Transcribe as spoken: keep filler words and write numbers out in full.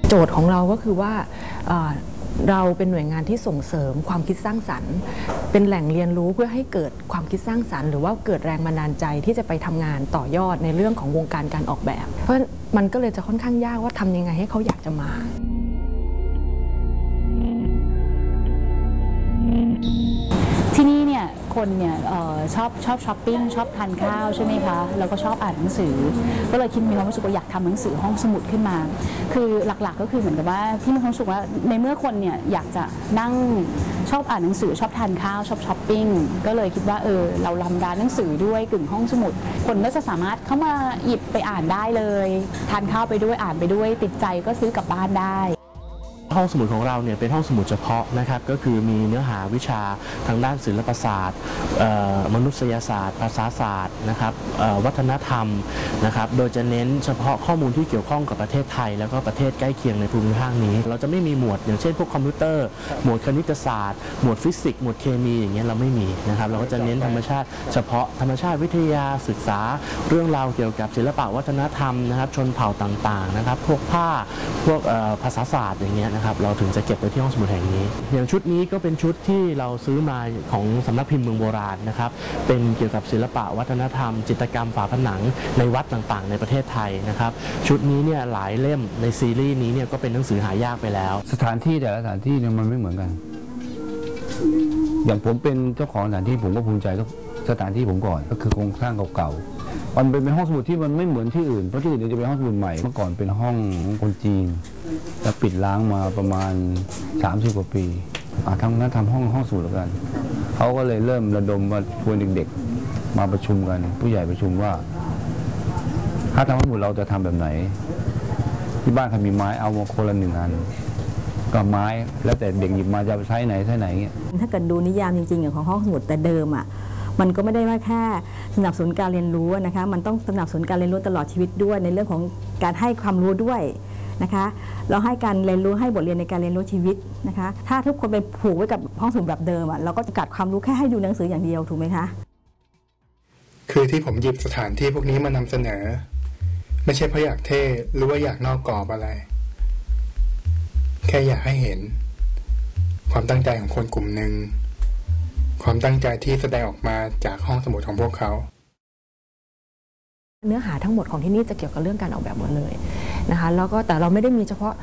โจทย์ของเราก็คือว่าเราเป็นหน่วยงานที่ส่งเสริมความคิดสร้างสรรค์เป็นแหล่งเรียนรู้เพื่อให้เกิดความคิดสร้างสรรค์หรือว่าเกิดแรงบันดาลใจที่จะไปทำงานต่อยอดในเรื่องของวงการการออกแบบเพราะมันก็เลยจะค่อนข้างยากว่าทำยังไงให้เขาอยากจะมาที่นี่เนี่ยคนเนี่ยชอบชอบช้อปปิ้งชอบทานข้าวใช่ไหมคะแล้วก็ชอบอ่านหนังสือก็เลยคิดมีความรู้สึกว่าอยากทำหนังสือห้องสมุดขึ้นมาคือหลักๆก็คือเหมือนกับว่าที่มีความรู้สึกว่าในเมื่อคนเนี่ยอยากจะนั่งชอบอ่านหนังสือชอบทานข้าวชอบช้อปปิ้งก็เลยคิดว่าเออเราทำร้านหนังสือด้วยกึ่งห้องสมุดคนก็จะสามารถเข้ามาหยิบไปอ่านได้เลยทานข้าวไปด้วยอ่านไปด้วยติดใจก็ซื้อกลับบ้านได้ห้องสมุดของเราเนี่ยเป็นห้องสมุดเฉพาะนะครับก็คือมีเนื้อหาวิชาทางด้านศิลปศาสตร์มนุษยศาสตร์ภาษาศาสตร์นะครับวัฒนธรรมนะครับโดยจะเน้นเฉพาะข้อมูลที่เกี่ยวข้องกับประเทศไทยแล้วก็ประเทศใกล้เคียงในภูมิภาคนี้เราจะไม่มีหมวดอย่างเช่นพวกคอมพิวเตอร์หมวดคณิตศาสตร์หมวดฟิสิกส์หมวดเคมีอย่างเงี้ยเราไม่มีนะครับเราก็จะเน้นธรรมชาติเฉพาะธรรมชาติวิทยาศึกษาเรื่องราวเกี่ยวกับศิลปวัฒนธรรมนะครับชนเผ่าต่างๆนะครับพวกผ้าพวกภาษาศาสตร์อย่างเงี้ยนะครับเราถึงจะเก็บไว้ที่ห้องสมุดแห่งนี้อย่างชุดนี้ก็เป็นชุดที่เราซื้อมาของสำนักพิมพ์เมืองโบราณนะครับเป็นเกี่ยวกับศิลปะวัฒนธรรมจิตรกรรมฝาผนังในวัดต่างๆในประเทศไทยนะครับชุดนี้เนี่ยหลายเล่มในซีรีส์นี้เนี่ยก็เป็นหนังสือหายากไปแล้วสถานที่แต่ละสถานที่เนี่ยมันไม่เหมือนกันอย่างผมเป็นเจ้าของสถานที่ผมก็ภูมิใจกับสถานที่ผมก่อนก็คือโครงสร้างเก่าๆมันเป็นห้องสมุดที่มันไม่เหมือนที่อื่นเพราะที่อื่นจะเป็นห้องสมุดใหม่เมื่อก่อนเป็นห้องคนจีนแล้วปิดล้างมาประมาณสามสิบกว่าปีทำนั้นทำห้องห้องสมุดแล้วกันเขาก็เลยเริ่มระดมมาชวนเด็กๆมาประชุมกันผู้ใหญ่ประชุมว่าถ้าทำห้องสมุดเราจะทำแบบไหนที่บ้านใครมีไม้เอามาคนละหนึ่งอันก็ไม้แล้วแต่เด็กหยิบมาจะใช้ไหนใช้ไหนเงี้ยถ้าเกิดดูนิยามจริงๆของห้องสมุดแต่เดิมอ่ะมันก็ไม่ได้ว่าแค่สนับสนุนการเรียนรู้นะคะมันต้องสนับสนุนการเรียนรู้ตลอดชีวิตด้วยในเรื่องของการให้ความรู้ด้วยนะคะเราให้การเรียนรู้ให้บทเรียนในการเรียนรู้ชีวิตนะคะถ้าทุกคนไปผูกไว้กับห้องสมุดแบบเดิมอ่ะเราก็จะกัดความรู้แค่ให้ดูหนังสืออย่างเดียวถูกไหมคะคือที่ผมหยิบสถานที่พวกนี้มานำเสนอไม่ใช่เพราะอยากเท่หรือว่าอยากนอกกรอบอะไรแค่อยากให้เห็นความตั้งใจของคนกลุ่มหนึ่งความตั้งใจที่แสดงออกมาจากห้องสมุดของพวกเขาเนื้อหาทั้งหมดของที่นี่จะเกี่ยวกับเรื่องการออกแบบหมดเลยนะคะแล้วก็แต่เราไม่ได้มีเฉพาะ